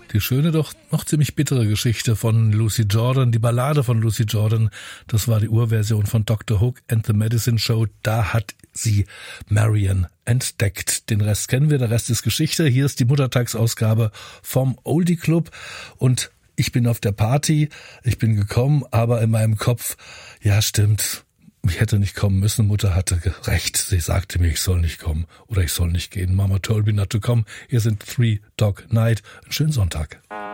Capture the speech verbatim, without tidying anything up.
Die schöne, doch noch ziemlich bittere Geschichte von Lucy Jordan, die Ballade von Lucy Jordan, das war die Urversion von Doktor Hook and the Medicine Show. Da hat sie Marian entdeckt. Den Rest kennen wir, der Rest ist Geschichte. Hier ist die Muttertagsausgabe vom Oldie Club und ich bin auf der Party, ich bin gekommen, aber in meinem Kopf, ja stimmt, ich hätte nicht kommen müssen, Mutter hatte recht. Sie sagte mir, ich soll nicht kommen oder ich soll nicht gehen. Mama told me not to come. Hier sind Three Dog Night. Einen schönen Sonntag.